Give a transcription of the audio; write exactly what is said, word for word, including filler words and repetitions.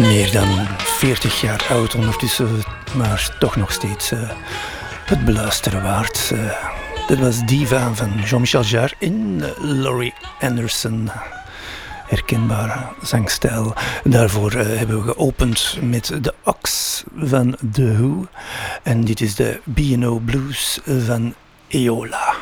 Meer dan veertig jaar oud ondertussen, maar toch nog steeds uh, het beluisteren waard. Uh, dat was Diva van Jean-Michel Jarre in uh, Laurie Anderson. Herkenbare zangstijl. Daarvoor uh, hebben we geopend met de Ox van The Who. En dit is de B and O Blues van Eola.